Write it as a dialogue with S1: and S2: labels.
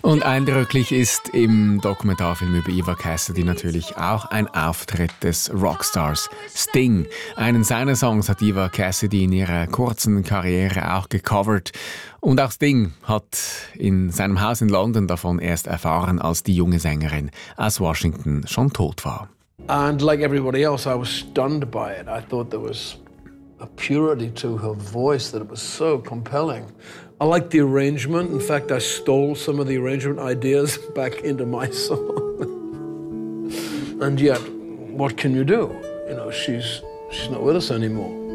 S1: Und eindrücklich ist im Dokumentarfilm über Eva Cassidy natürlich auch ein Auftritt des Rockstars Sting. Einen seiner Songs hat Eva Cassidy in ihrer kurzen Karriere auch gecovert. Und auch Sting hat in seinem Haus in London davon erst erfahren, als die junge Sängerin aus Washington schon tot war.
S2: And like everybody else, I was stunned by it. I thought there was a purity to her voice that it was so compelling. I liked the arrangement. In fact, I stole some of the arrangement ideas back into my song. And yet, what can you do? You know, she's not with us anymore.